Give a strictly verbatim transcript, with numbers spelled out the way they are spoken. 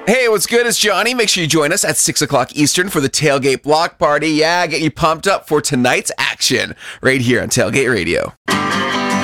Hey, what's good? It's Johnny. Make sure you join us at six o'clock Eastern for the Tailgate Block Party. Yeah, get you pumped up for tonight's action right here on Tailgate Radio.